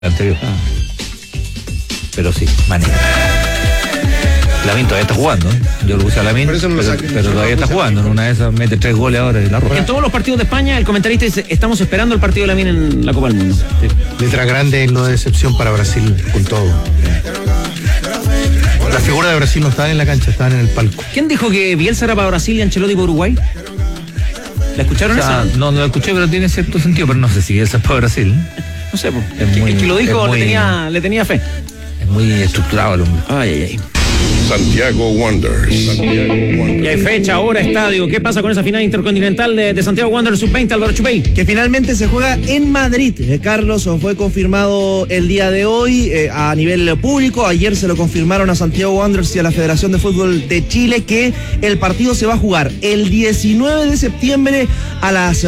anterior. Pero sí, manera. Lamin todavía está jugando, ¿eh? Yo lo puse a Lamin, pero todavía está jugando. En una de esas mete 3 goles ahora en la Roja. En todos los partidos de España, el comentarista dice: estamos esperando el partido de Lamin en la Copa del Mundo. Sí. Letra grande en lo de decepción para Brasil con todo. La figura de Brasil no estaba en la cancha, estaban en el palco. ¿Quién dijo que Bielsa era para Brasil y Ancelotti para Uruguay? ¿La escucharon esa? No la escuché, pero tiene cierto sentido, pero no sé si Bielsa es para Brasil. No sé, pues. El que lo dijo le tenía fe. Es muy estructurado el hombre. Ay. Santiago Wanderers. Y hay fecha, hora, estadio. ¿Qué pasa con esa final intercontinental de Santiago Wanderers Sub-20, Álvaro Chupey? Que finalmente se juega en Madrid. Carlos, fue confirmado el día de hoy a nivel público. Ayer se lo confirmaron a Santiago Wanderers y a la Federación de Fútbol de Chile que el partido se va a jugar el 19 de septiembre a las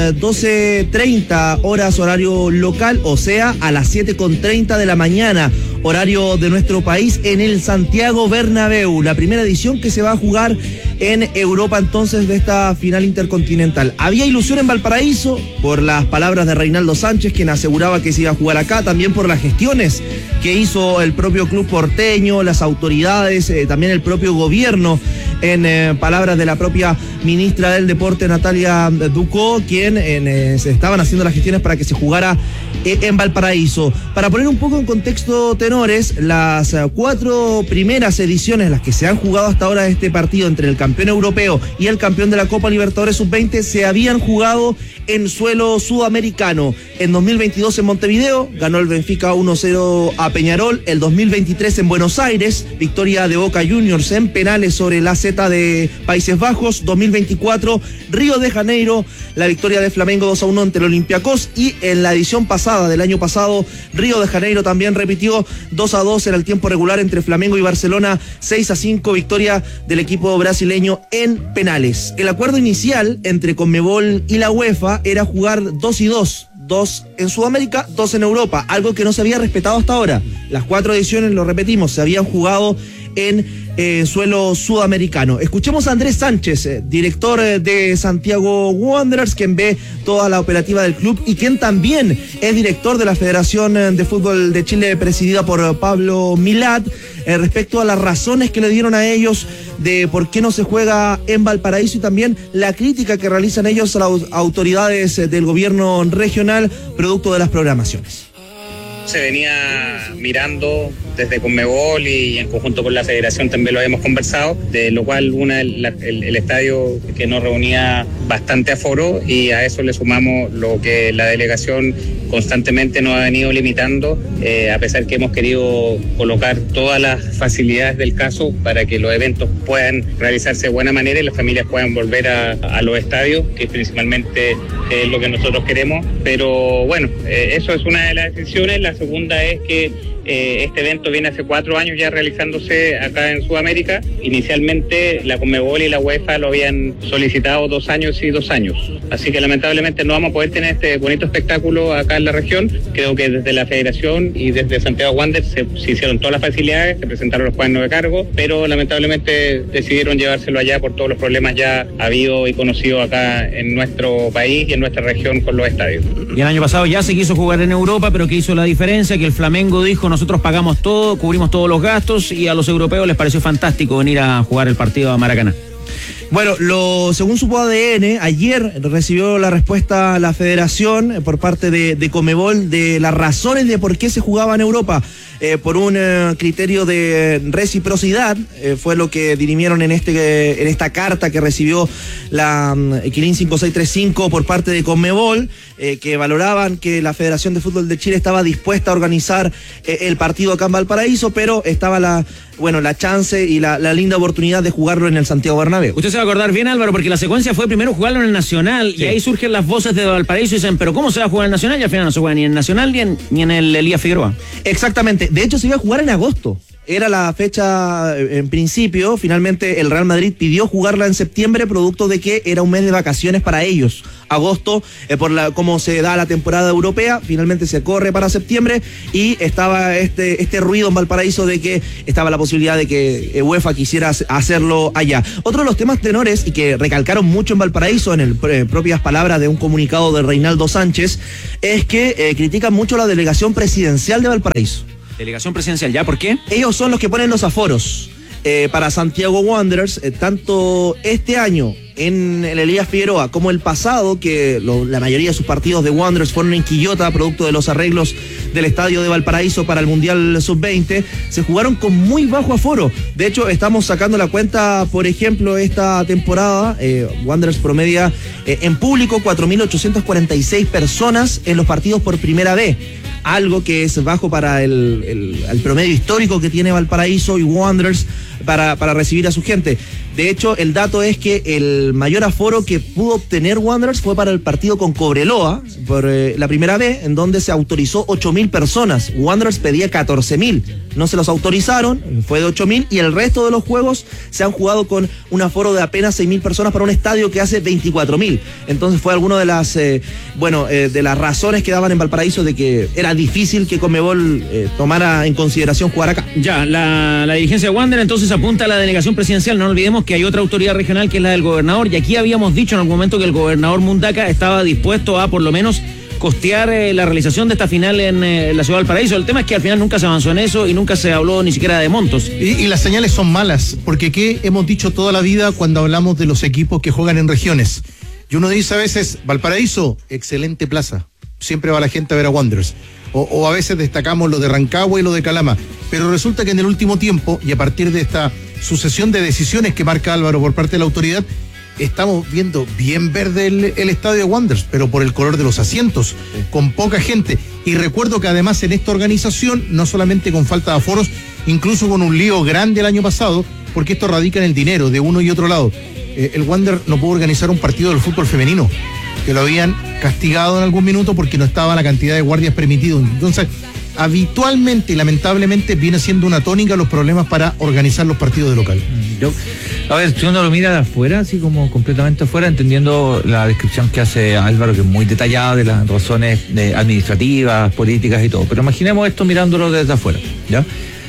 12:30 horas horario local, o sea, a las 7:30 de la mañana, horario de nuestro país, en el Santiago Bernabéu. La primera edición que se va a jugar en Europa entonces de esta final intercontinental. Había ilusión en Valparaíso por las palabras de Reinaldo Sánchez, quien aseguraba que se iba a jugar acá, también por las gestiones que hizo el propio club porteño, las autoridades, también el propio gobierno, en palabras de la propia ministra del Deporte, Natalia Ducó, quien se estaban haciendo las gestiones para que se jugara en Valparaíso. Para poner un poco en contexto, tenores, las 4 primeras ediciones, las que se han jugado hasta ahora de este partido entre el campeón europeo y el campeón de la Copa Libertadores Sub-20, se habían jugado en suelo sudamericano. En 2022 en Montevideo ganó el Benfica 1-0 a Peñarol. El 2023 en Buenos Aires, victoria de Boca Juniors en penales sobre el AZ de Países Bajos. 2024 Río de Janeiro, la victoria de Flamengo 2-1 ante el Olympiacos. Y en la edición pasada, del año pasado, Río de Janeiro también repitió 2-2 en el tiempo regular entre Flamengo y Barcelona. 6-5 victoria del equipo brasileño en penales. El acuerdo inicial entre Conmebol y la UEFA era jugar 2-2. 2 en Sudamérica, 2 en Europa, algo que no se había respetado hasta ahora. Las 4 ediciones, lo repetimos, se habían jugado en suelo sudamericano. Escuchemos a Andrés Sánchez, director de Santiago Wanderers, quien ve toda la operativa del club y quien también es director de la Federación de Fútbol de Chile, presidida por Pablo Milad, respecto a las razones que le dieron a ellos de por qué no se juega en Valparaíso, y también la crítica que realizan ellos a las autoridades del gobierno regional producto de las programaciones. Se venía mirando desde Conmebol y en conjunto con la federación también lo habíamos conversado, de lo cual el estadio que no reunía bastante aforo, y a eso le sumamos lo que la delegación constantemente nos ha venido limitando, a pesar que hemos querido colocar todas las facilidades del caso para que los eventos puedan realizarse de buena manera y las familias puedan volver a los estadios, que principalmente es lo que nosotros queremos. Pero bueno, eso es una de las decisiones. La segunda es que este evento viene hace 4 años ya realizándose acá en Sudamérica. Inicialmente la Conmebol y la UEFA lo habían solicitado 2 años y 2 años. Así que lamentablemente no vamos a poder tener este bonito espectáculo acá en la región. Creo que desde la federación y desde Santiago Wanderers se hicieron todas las facilidades, se presentaron los cuadernos de cargo, pero lamentablemente decidieron llevárselo allá por todos los problemas ya habidos y conocidos acá en nuestro país y en nuestra región con los estadios. Y el año pasado ya se quiso jugar en Europa, pero ¿qué hizo la diferencia? Que el Flamengo dijo: nosotros pagamos todo, cubrimos todos los gastos, y a los europeos les pareció fantástico venir a jugar el partido a Maracaná. Bueno, según supo ADN, ayer recibió la respuesta la federación por parte de Conmebol de las razones de por qué se jugaba en Europa. Por un criterio de reciprocidad, fue lo que dirimieron en esta carta que recibió la Quilín 5635 por parte de Conmebol, que valoraban que la Federación de Fútbol de Chile estaba dispuesta a organizar el partido acá en Valparaíso, pero estaba la chance y la linda oportunidad de jugarlo en el Santiago Bernabéu. Usted se va a acordar bien, Álvaro, porque la secuencia fue primero jugarlo en el Nacional, sí. Y ahí surgen las voces de Valparaíso y dicen: pero ¿cómo se va a jugar en el Nacional? Y al final no se juega ni en el Nacional ni en el Elías Figueroa. Exactamente. De hecho, se iba a jugar en agosto. Era la fecha en principio. Finalmente el Real Madrid pidió jugarla en septiembre, producto de que era un mes de vacaciones para ellos. Agosto, por cómo se da la temporada europea, finalmente se corre para septiembre y estaba este ruido en Valparaíso de que estaba la posibilidad de que UEFA quisiera hacerlo allá. Otro de los temas tenores y que recalcaron mucho en Valparaíso, en propias palabras de un comunicado de Reinaldo Sánchez, es que critican mucho la delegación presidencial de Valparaíso. Delegación presidencial, ¿ya? ¿Por qué? Ellos son los que ponen los aforos para Santiago Wanderers, tanto este año en el Elías Figueroa como el pasado, que la mayoría de sus partidos de Wanderers fueron en Quillota, producto de los arreglos del estadio de Valparaíso para el Mundial Sub-20, se jugaron con muy bajo aforo. De hecho, estamos sacando la cuenta, por ejemplo, esta temporada, Wanderers promedia en público 4.846 personas en los partidos por primera vez. Algo que es bajo para el promedio histórico que tiene Valparaíso y Wanderers para recibir a su gente. De hecho, el dato es que el mayor aforo que pudo obtener Wanderers fue para el partido con Cobreloa, por la primera vez, en donde se autorizó 8.000 personas. Wanderers pedía 14.000. No se los autorizaron, fue de 8.000, y el resto de los juegos se han jugado con un aforo de apenas 6.000 personas para un estadio que hace 24.000. Entonces fue alguna de las de las razones que daban en Valparaíso de que era difícil que Conmebol tomara en consideración jugar acá. Ya, la dirigencia de Wanderers entonces apunta a la delegación presidencial. No olvidemos que hay otra autoridad regional que es la del gobernador, y aquí habíamos dicho en algún momento que el gobernador Mundaca estaba dispuesto a por lo menos costear la realización de esta final en la ciudad de Valparaíso. El tema es que al final nunca se avanzó en eso y nunca se habló ni siquiera de montos. Y las señales son malas, porque ¿qué hemos dicho toda la vida cuando hablamos de los equipos que juegan en regiones? Y uno dice a veces, Valparaíso, excelente plaza, siempre va la gente a ver a Wanderers. O a veces destacamos lo de Rancagua y lo de Calama, pero resulta que en el último tiempo, y a partir de esta sucesión de decisiones que marca Álvaro por parte de la autoridad, estamos viendo bien verde el estadio de Wanderers, pero por el color de los asientos, con poca gente. Y recuerdo que además en esta organización, no solamente con falta de aforos, incluso con un lío grande el año pasado, porque esto radica en el dinero de uno y otro lado. El Wanderers no pudo organizar un partido del fútbol femenino, que lo habían castigado en algún minuto porque no estaba la cantidad de guardias permitidos. Entonces, habitualmente y lamentablemente viene siendo una tónica los problemas para organizar los partidos de local. A ver, si uno lo mira de afuera, así como completamente afuera, entendiendo la descripción que hace Álvaro, que es muy detallada de las razones administrativas, políticas y todo, pero imaginemos esto mirándolo desde afuera, ¿ya?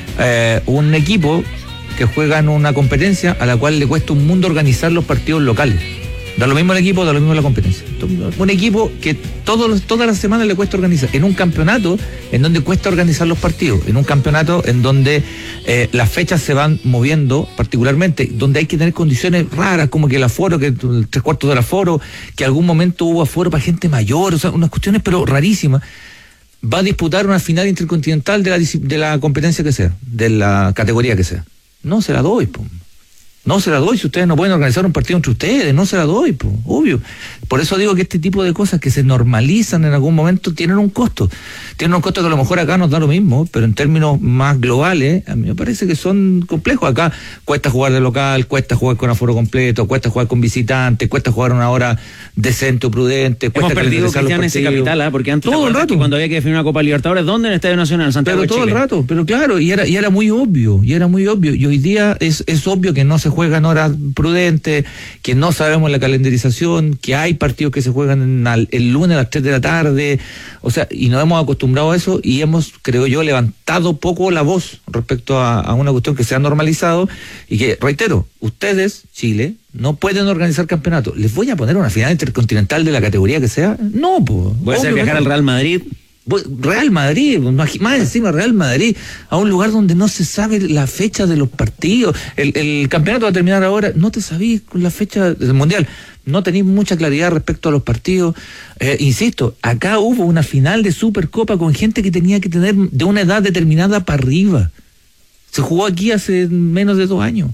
Un equipo que juega en una competencia a la cual le cuesta un mundo organizar los partidos locales. Da lo mismo el equipo, da lo mismo la competencia. Un equipo que todas las semanas le cuesta organizar. En un campeonato en donde cuesta organizar los partidos. En un campeonato en donde las fechas se van moviendo particularmente. Donde hay que tener condiciones raras, como que el aforo, que el 3/4 del aforo, que algún momento hubo aforo para gente mayor. O sea, unas cuestiones pero rarísimas. Va a disputar una final intercontinental de la competencia que sea, de la categoría que sea. No se la doy, po. No se la doy si ustedes no pueden organizar un partido entre ustedes, no se la doy, pues, obvio. Por eso digo que este tipo de cosas que se normalizan en algún momento tienen un costo. Tienen un costo que a lo mejor acá nos da lo mismo, pero en términos más globales, a mí me parece que son complejos. Acá cuesta jugar de local, cuesta jugar con aforo completo, cuesta jugar con visitantes, cuesta jugar una hora decente o prudente. Hemos perdido, Cristian, ese capital, porque antes todo el rato, cuando había que definir una Copa Libertadores, ¿dónde? En el Estadio Nacional, Santiago de Chile. Pero todo el rato, pero claro, y era muy obvio, y hoy día es obvio que no se juegan horas prudentes, que no sabemos la calendarización, que hay partidos que se juegan el lunes a las 3 de la tarde, o sea, y nos hemos acostumbrado a eso y hemos, creo yo, levantado poco la voz respecto a una cuestión que se ha normalizado y que, reitero, ustedes, Chile, no pueden organizar campeonatos. ¿Les voy a poner una final intercontinental de la categoría que sea? No, pues. Voy a hacer viajar al Real Madrid. Real Madrid, más encima Real Madrid, a un lugar donde no se sabe la fecha de los partidos. El campeonato va a terminar ahora, no te sabís con la fecha del Mundial, no tenéis mucha claridad respecto a los partidos. Insisto, acá hubo una final de Supercopa con gente que tenía que tener de una edad determinada para arriba. Se jugó aquí hace menos de 2 años.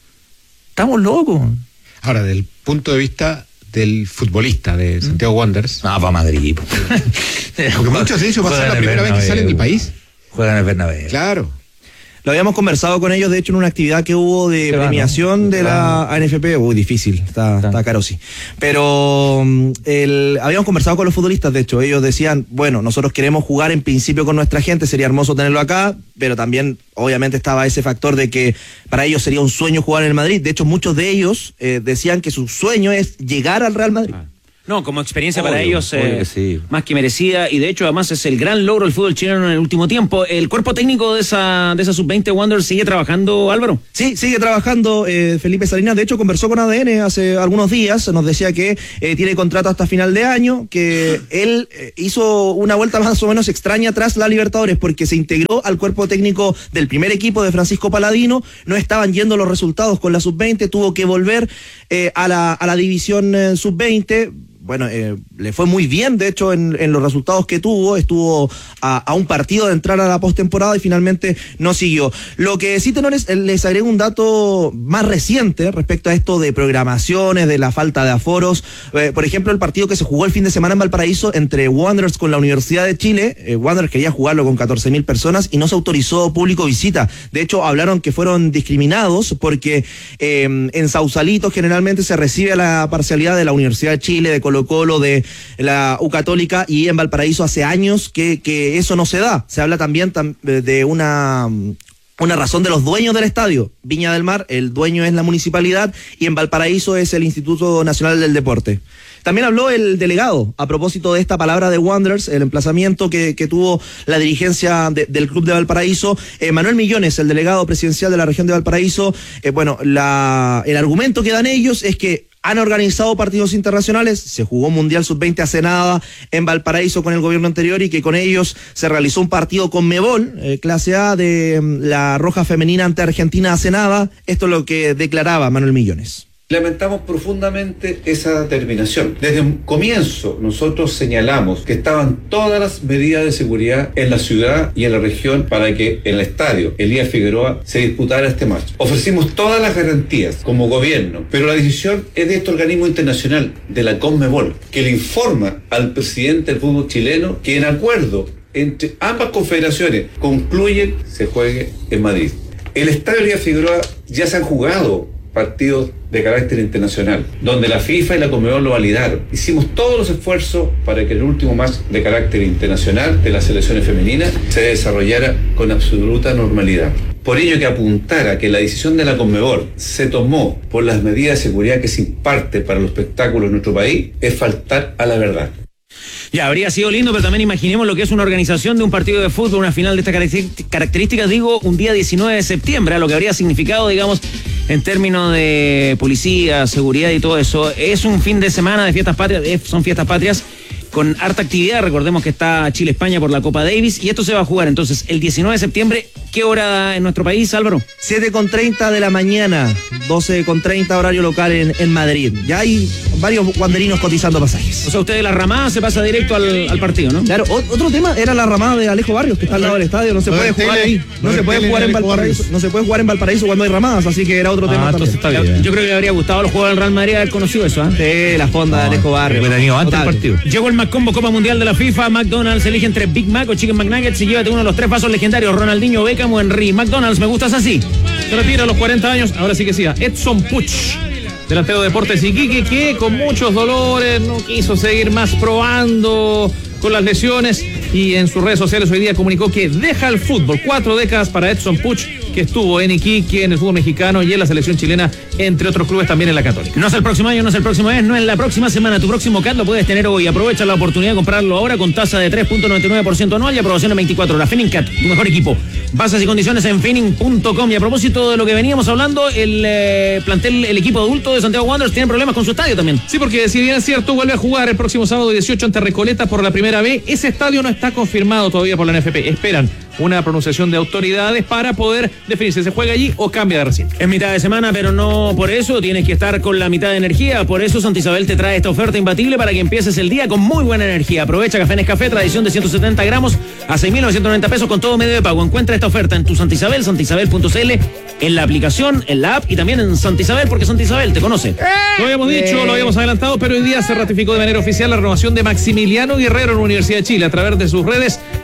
Estamos locos. Ahora, del punto de vista del futbolista de Santiago Wanderers. Para Madrid. Porque muchos de ellos va a ser la primera vez que salen del país. Juegan en el Bernabéu. Claro. Lo habíamos conversado con ellos, de hecho, en una actividad que hubo de premiación de la ANFP. Uy, difícil, está caro, sí. Pero habíamos conversado con los futbolistas, de hecho, ellos decían, bueno, nosotros queremos jugar en principio con nuestra gente, sería hermoso tenerlo acá, pero también, obviamente, estaba ese factor de que para ellos sería un sueño jugar en el Madrid. De hecho, muchos de ellos decían que su sueño es llegar al Real Madrid. No, como experiencia para ellos, sí. más que merecida, y de hecho además es el gran logro del fútbol chileno en el último tiempo. ¿El cuerpo técnico de esa sub-20 Wanderers sigue trabajando, Álvaro? Sí, sigue trabajando Felipe Salinas. De hecho, conversó con ADN hace algunos días, nos decía que tiene contrato hasta final de año, que él hizo una vuelta más o menos extraña tras la Libertadores, porque se integró al cuerpo técnico del primer equipo de Francisco Paladino, no estaban yendo los resultados con la sub-20, tuvo que volver a la división sub-20. Bueno, le fue muy bien, de hecho, en los resultados que tuvo. Estuvo a un partido de entrar a la postemporada y finalmente no siguió. Lo que sí, tenores, les agrego un dato más reciente respecto a esto de programaciones, de la falta de aforos. Por ejemplo, el partido que se jugó el fin de semana en Valparaíso entre Wanderers con la Universidad de Chile. Wanderers quería jugarlo con 14.000 personas y no se autorizó público visita. De hecho, hablaron que fueron discriminados porque en Sausalito generalmente se recibe la parcialidad de la Universidad de Chile, de Colo-Colo, de la U Católica, y en Valparaíso hace años que eso no se da. Se habla también de una razón de los dueños del estadio. Viña del Mar, el dueño es la municipalidad, y en Valparaíso es el Instituto Nacional del Deporte. También habló el delegado a propósito de esta palabra de Wanderers, el emplazamiento que tuvo la dirigencia del club de Valparaíso. Manuel Millones, el delegado presidencial de la región de Valparaíso, el argumento que dan ellos es que han organizado partidos internacionales, se jugó Mundial Sub-20 hace nada en Valparaíso con el gobierno anterior, y que con ellos se realizó un partido con Mebol, clase A, de la Roja Femenina ante Argentina hace nada. Esto es lo que declaraba Manuel Millones. Lamentamos profundamente esa determinación. Desde un comienzo nosotros señalamos que estaban todas las medidas de seguridad en la ciudad y en la región para que en el estadio Elías Figueroa se disputara este match. Ofrecimos todas las garantías como gobierno, pero la decisión es de este organismo internacional, de la CONMEBOL, que le informa al presidente del fútbol chileno que en acuerdo entre ambas confederaciones concluyen se juegue en Madrid. El estadio Elías Figueroa ya se han jugado partidos de carácter internacional, donde la FIFA y la CONMEBOL lo validaron. Hicimos todos los esfuerzos para que el último match de carácter internacional de las selecciones femeninas se desarrollara con absoluta normalidad. Por ello, que apuntara que la decisión de la CONMEBOL se tomó por las medidas de seguridad que se imparte para los espectáculos en nuestro país es faltar a la verdad. Ya, habría sido lindo, pero también imaginemos lo que es una organización de un partido de fútbol, una final de estas características, digo, un día 19 de septiembre, lo que habría significado, digamos, en términos de policía, seguridad y todo eso. Es un fin de semana de fiestas patrias, son fiestas patrias con harta actividad. Recordemos que está Chile-España por la Copa Davis, y esto se va a jugar entonces el 19 de septiembre. ¿Qué hora en nuestro país, Álvaro? 7:30 de la mañana, 12:30 horario local en Madrid. Ya hay varios wanderinos cotizando pasajes. O sea, usted de la ramada se pasa directo al partido, ¿no? Claro, otro tema era la ramada de Alejo Barrios, que está al lado del estadio. No se puede jugar ahí. No se puede jugar en Valparaíso. No se puede jugar en Valparaíso cuando hay ramadas, así que era otro tema. Entonces está bien. Yo creo que le habría gustado a los jugadores del Real Madrid haber conocido eso, ¿eh? Sí, la fonda de Alejo Barrios. Hubiera tenido antes el partido. Llegó el McCombo Copa Mundial de la FIFA. McDonald's elige entre Big Mac o Chicken McNuggets y llévate uno de los 3 vasos legendarios: Ronaldinho, Beckham o Henry. McDonald's, me gustas así. Se retira a los 40 años, ahora sí que sí, Edson Puch, delantero de Deportes Iquique, que con muchos dolores no quiso seguir más probando con las lesiones, y en sus redes sociales hoy día comunicó que deja el fútbol. 4 décadas para Edson Puch, que estuvo en Iquique, en el fútbol mexicano y en la selección chilena, entre otros clubes, también en la Católica. No es el próximo año, no es el próximo mes, no es la próxima semana. Tu próximo CAT lo puedes tener hoy. Aprovecha la oportunidad de comprarlo ahora con tasa de 3.99% anual y aprobación en 24 horas. FiningCat, tu mejor equipo. Bases y condiciones en fining.com. Y a propósito de lo que veníamos hablando, el equipo adulto de Santiago Wanderers tiene problemas con su estadio también. Sí, porque si bien es cierto, vuelve a jugar el próximo sábado 18 ante Recoleta por la primera vez. Ese estadio no está confirmado todavía por la NFP. Esperan una pronunciación de autoridades para poder definir si se juega allí o cambia de recinto. Es mitad de semana, pero no por eso tienes que estar con la mitad de energía. Por eso Santa Isabel te trae esta oferta imbatible para que empieces el día con muy buena energía. Aprovecha Café Nescafé, tradición de 170 gramos a 6.990 pesos con todo medio de pago. Encuentra esta oferta en tu Santa Isabel, santaisabel.cl, en la aplicación, en la app y también en Santa Isabel, porque Santa Isabel te conoce. Lo habíamos dicho, lo habíamos adelantado, pero hoy día se ratificó de manera oficial la renovación de Maximiliano Guerrero en la Universidad de Chile. A través de sus redes,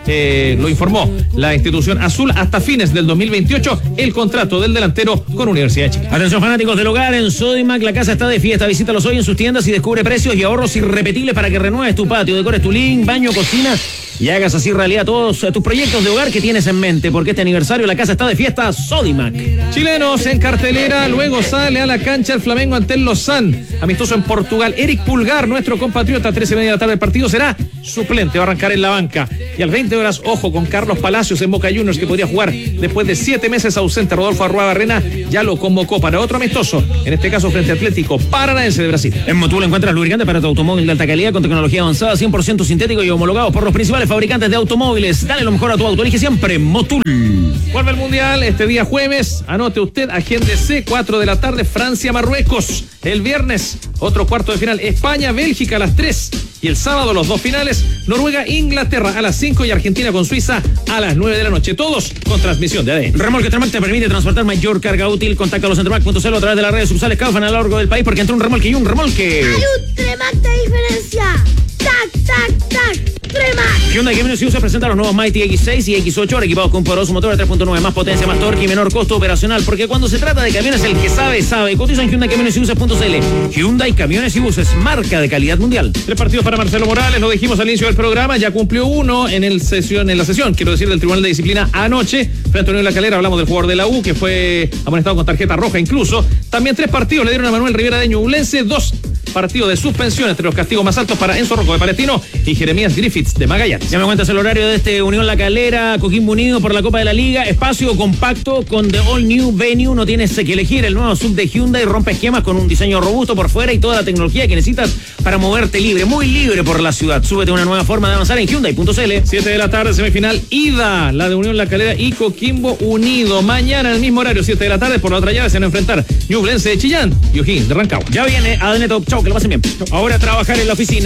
lo informó la institución azul, hasta fines del 2028 el contrato del delantero con Universidad de Chile. Atención fanáticos del hogar, en Sodimac la casa está de fiesta. Visítalos hoy en sus tiendas y descubre precios y ahorros irrepetibles para que renueves tu patio, decores tu living, baño, cocina y hagas así realidad todos tus proyectos de hogar que tienes en mente, porque este aniversario la casa está de fiesta. Sodimac. Chilenos en cartelera, luego sale a la cancha el Flamengo ante el Lausanne, amistoso en Portugal. Eric Pulgar, nuestro compatriota, 13:30 de la tarde del partido, será suplente, va a arrancar en la banca. Y a las 20 horas, ojo con Carlos Palacios en Boca Juniors, que podría jugar después de 7 meses ausente. Rodolfo Arruabarrena ya lo convocó para otro amistoso, en este caso frente a Atlético Paranaense de Brasil. En Motul encuentras lubricante para tu automóvil de alta calidad con tecnología avanzada, 100% sintético y homologado por los principales fabricantes de automóviles. Dale lo mejor a tu auto, elige siempre Motul. Vuelve el Mundial este día jueves, anote usted, agéndese, 4 de la tarde, Francia-Marruecos. El viernes, otro cuarto de final, España-Bélgica a las 3. Y el sábado, los dos finales, Noruega-Inglaterra a las 5 y Argentina con Suiza a las 9 de la noche. Todos con transmisión de ADN. Remolque Tremac te permite transportar mayor carga útil. Contáctalos en Tremac.cl a través de las redes subsales Kaufman a lo largo del país, porque entre un remolque y un remolque hay un Tremac de diferencia. ¡Tac, tac, tac! ¡Tremac! Hyundai Gemini se presenta los nuevos Mighty X6 y X8, ahora equipados con un poderoso motor de 3.9, más potencia, más torque y menor costo operacional, porque cuando se trata de camiones, el que sabe. Cotiza en Hyundai Camiones y Buses.cl. Hyundai Camiones y Buses, marca de calidad mundial. 3 partidos para Marcelo Morales, lo dijimos al inicio del programa, ya cumplió uno en la sesión, del Tribunal de Disciplina anoche, frente a Unión La Calera. Hablamos del jugador de la U, que fue amonestado con tarjeta roja incluso. También 3 partidos le dieron a Manuel Rivera de Ñublense, 2 partidos de suspensión, entre los castigos más altos para Enzo Rocco de Palestino y Jeremías Griffiths de Magallanes. Ya me cuentas el horario de este Unión La Calera, Coquimbo Unido por la Copa de la Liga. Espacio compacto con The All New Venue. No tienes que elegir el nuevo sub de Hyundai. Rompe esquemas con un diseño robusto por fuera y toda la tecnología que necesitas para moverte libre, muy libre por la ciudad. Súbete a una nueva forma de avanzar en Hyundai.cl. 7 de la tarde, semifinal ida, la de Unión La Calera y Coquimbo Unido. Mañana en el mismo horario, 7 de la tarde, por la otra llave se van a enfrentar Ñublense de Chillán y O'Higgins de Rancagua. Ya viene ADN Top. Chau, que lo pasen bien. Ahora a trabajar en la oficina.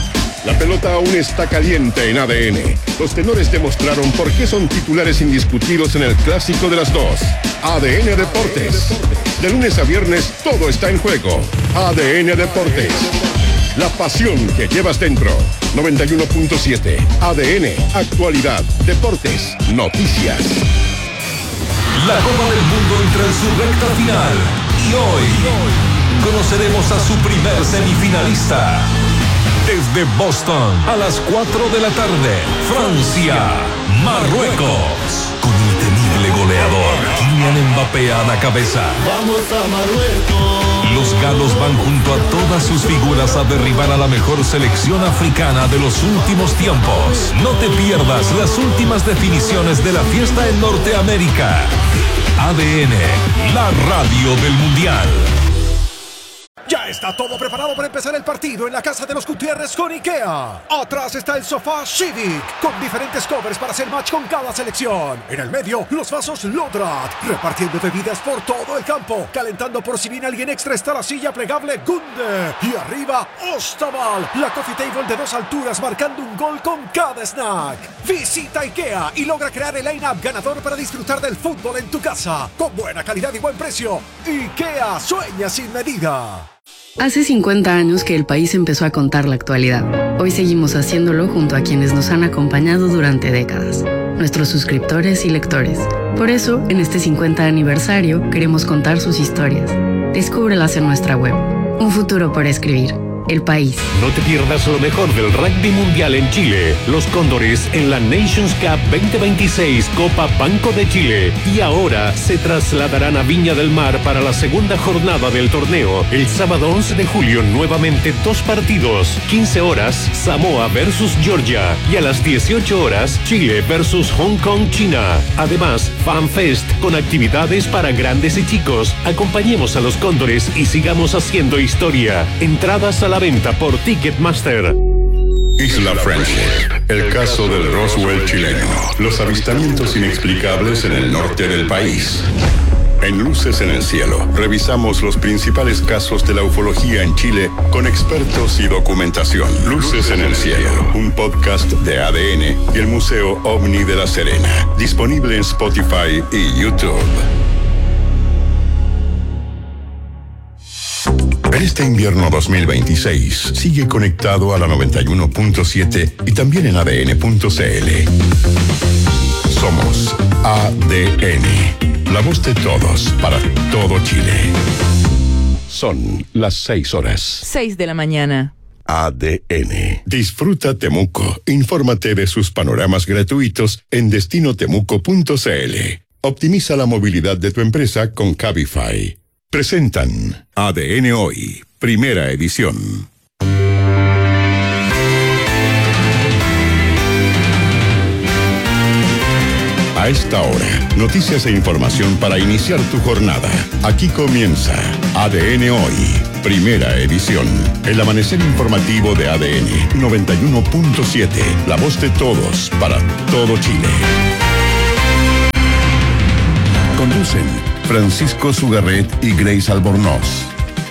La pelota aún está caliente en ADN. Los tenores demostraron por qué son titulares indiscutidos en el clásico de las 2. ADN Deportes. De lunes a viernes todo está en juego. ADN Deportes. La pasión que llevas dentro. 91.7. ADN. Actualidad. Deportes. Noticias. La Copa del Mundo entra en su recta final. Y hoy conoceremos a su primer semifinalista. Desde Boston, a las 4 de la tarde, Francia, Marruecos. Con el temible goleador Kylian Mbappé a la cabeza. ¡Vamos a Marruecos! Los galos van junto a todas sus figuras a derribar a la mejor selección africana de los últimos tiempos. No te pierdas las últimas definiciones de la fiesta en Norteamérica. ADN, la radio del Mundial. Ya está todo preparado para empezar el partido en la casa de los Gutiérrez con IKEA. Atrás está el sofá Civic, con diferentes covers para hacer match con cada selección. En el medio, los vasos Lodrat, repartiendo bebidas por todo el campo. Calentando por si viene alguien extra está la silla plegable Gunde. Y arriba, Ostaval, la coffee table de 2 alturas, marcando un gol con cada snack. Visita IKEA y logra crear el line-up ganador para disfrutar del fútbol en tu casa. Con buena calidad y buen precio. IKEA, sueña sin medida. Hace 50 años que el país empezó a contar la actualidad. Hoy seguimos haciéndolo junto a quienes nos han acompañado durante décadas, nuestros suscriptores y lectores. Por eso, en este 50 aniversario, queremos contar sus historias. Descúbrelas en nuestra web. Un futuro por escribir. El país. No te pierdas lo mejor del rugby mundial en Chile. Los Cóndores en la Nations Cup 2026 Copa Banco de Chile. Y ahora se trasladarán a Viña del Mar para la segunda jornada del torneo. El sábado 11 de julio nuevamente 2 partidos. 15 horas Samoa versus Georgia. Y a las 18 horas Chile versus Hong Kong, China. Además, FanFest con actividades para grandes y chicos. Acompañemos a los Cóndores y sigamos haciendo historia. Entradas a la venta por Ticketmaster. Isla Friendship, el caso del Roswell chileno. Los avistamientos inexplicables en el norte del país. En Luces en el Cielo, revisamos los principales casos de la ufología en Chile con expertos y documentación. Luces en el Cielo, un podcast de ADN y el Museo OVNI de La Serena. Disponible en Spotify y YouTube. En este invierno 2026, sigue conectado a la 91.7 y también en ADN.cl. Somos ADN, la voz de todos para todo Chile. Son las 6 horas. 6 de la mañana. ADN. Disfruta Temuco. Infórmate de sus panoramas gratuitos en destinotemuco.cl. Optimiza la movilidad de tu empresa con Cabify. Presentan ADN Hoy, primera edición. A esta hora, noticias e información para iniciar tu jornada. Aquí comienza ADN Hoy, primera edición. El amanecer informativo de ADN 91.7, la voz de todos para todo Chile. Conducen Francisco Sugarret y Grace Albornoz.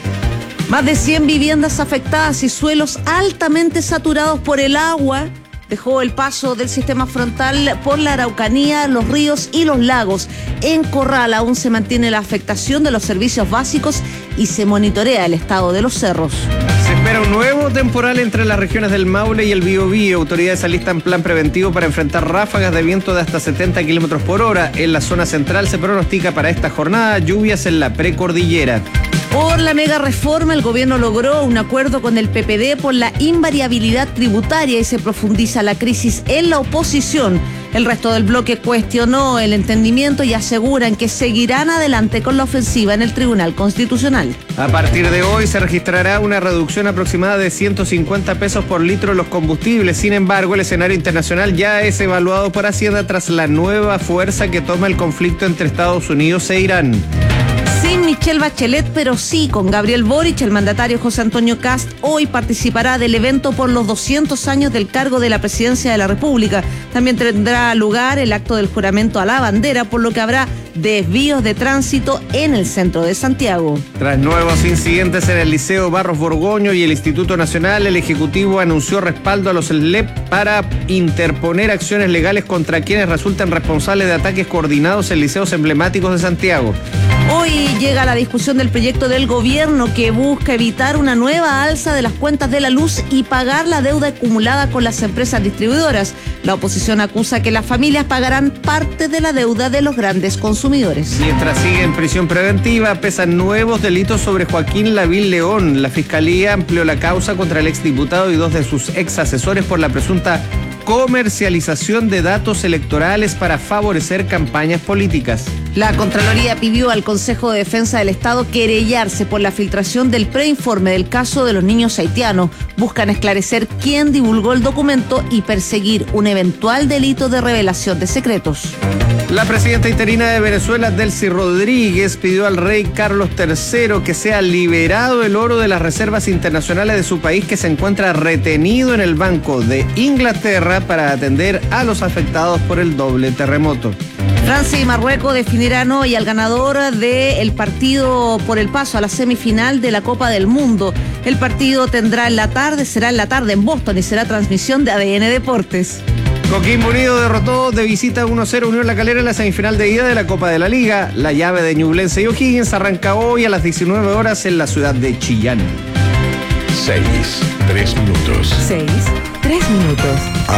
Más de 100 viviendas afectadas y suelos altamente saturados por el agua dejó el paso del sistema frontal por la Araucanía, los ríos y los lagos. En Corral aún se mantiene la afectación de los servicios básicos y se monitorea el estado de los cerros. Se espera un nuevo temporal entre las regiones del Maule y el Biobío. Autoridades alistan plan preventivo para enfrentar ráfagas de viento de hasta 70 kilómetros por hora. En la zona central se pronostica para esta jornada lluvias en la precordillera. Por la mega reforma, el gobierno logró un acuerdo con el PPD por la invariabilidad tributaria y se profundiza la crisis en la oposición. El resto del bloque cuestionó el entendimiento y aseguran que seguirán adelante con la ofensiva en el Tribunal Constitucional. A partir de hoy se registrará una reducción aproximada de 150 pesos por litro en los combustibles. Sin embargo, el escenario internacional ya es evaluado por Hacienda tras la nueva fuerza que toma el conflicto entre Estados Unidos e Irán. Sin Michelle Bachelet, pero sí con Gabriel Boric, el mandatario José Antonio Kast hoy participará del evento por los 200 años del cargo de la presidencia de la República. También tendrá lugar el acto del juramento a la bandera, por lo que habrá desvíos de tránsito en el centro de Santiago. Tras nuevos incidentes en el Liceo Barros Borgoño y el Instituto Nacional, el Ejecutivo anunció respaldo a los SLEP para interponer acciones legales contra quienes resultan responsables de ataques coordinados en liceos emblemáticos de Santiago. Hoy llega la discusión del proyecto del gobierno que busca evitar una nueva alza de las cuentas de la luz y pagar la deuda acumulada con las empresas distribuidoras. La oposición acusa que las familias pagarán parte de la deuda de los grandes consumidores. Mientras sigue en prisión preventiva, pesan nuevos delitos sobre Joaquín Lavín León. La Fiscalía amplió la causa contra el exdiputado y 2 de sus ex asesores por la presunta comercialización de datos electorales para favorecer campañas políticas. La Contraloría pidió al Consejo de Defensa del Estado querellarse por la filtración del preinforme del caso de los niños haitianos. Buscan esclarecer quién divulgó el documento y perseguir un eventual delito de revelación de secretos. La presidenta interina de Venezuela, Delcy Rodríguez, pidió al rey Carlos III que sea liberado el oro de las reservas internacionales de su país que se encuentra retenido en el Banco de Inglaterra para atender a los afectados por el doble terremoto. Francia y Marruecos definirán hoy al ganador del partido por el paso a la semifinal de la Copa del Mundo. El partido será en la tarde en Boston y será transmisión de ADN Deportes. Coquimbo Unido derrotó de visita 1-0 Unión La Calera en la semifinal de ida de la Copa de la Liga. La llave de Ñublense y O'Higgins arranca hoy a las 19 horas en la ciudad de Chillán. 6, 3 minutos. 6, 3 minutos.